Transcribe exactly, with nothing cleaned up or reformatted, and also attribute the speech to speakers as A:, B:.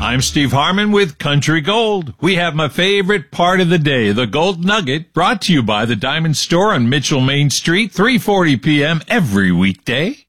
A: I'm Steve Harmon with Country Gold. We have my favorite part of the day, the Gold Nugget, brought to you by the Diamond Store on Mitchell Main Street, three forty p.m. every weekday.